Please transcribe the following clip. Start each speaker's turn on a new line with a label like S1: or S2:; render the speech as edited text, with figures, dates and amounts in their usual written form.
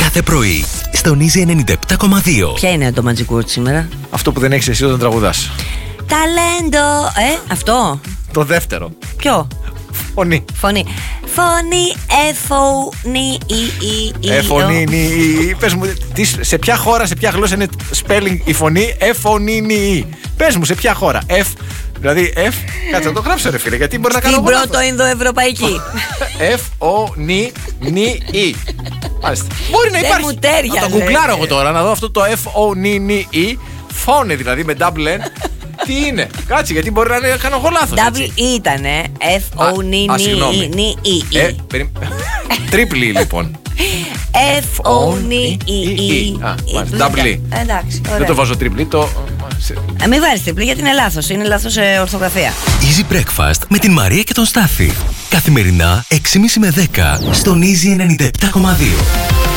S1: κάθε πρωί, στον Easy 97,2.
S2: Ποια είναι το Magic Word σήμερα?
S3: Αυτό που δεν έχεις εσύ όταν τραγουδάς.
S2: Ταλέντο. Αυτό.
S3: Το δεύτερο.
S2: Ποιο?
S3: Φωνή.
S2: Φωνή. Φωνή, εφωνή,
S3: Εφωνή, πες μου, σε ποια χώρα, σε ποια γλώσσα είναι spelling η φωνή εφωνή. Πες μου, σε ποια χώρα. Δηλαδή, κάτσε να το γράψω ρε φίλε, γιατί μπορεί να κάνω.
S2: Στην πρώτο Ινδοευρωπαϊκή.
S3: Εφωνή. Μάλιστα. Μπορεί να υπάρχει.
S2: μου τέριαζε.
S3: Να το γκουγκλάρω εγώ τώρα, να δω αυτό το εφωνή. Φώνε δηλαδή με double N. Τι είναι, κάτσε, γιατί μπορεί να κάνω εγώ λάθος.
S2: Double E ήτανε. F-O-N-E-E.
S3: Τρίπλη λοιπόν.
S2: F-O-N-E-E.
S3: Double E.
S2: Εντάξει,
S3: Δεν το βάζω τρίπλη,
S2: μην βάλεις τρίπλη γιατί είναι λάθος. Είναι λάθος ορθογραφία.
S1: Easy Breakfast με την Μαρία και τον Στάφη. Καθημερινά 6.30 με 10 στον Easy 97,2.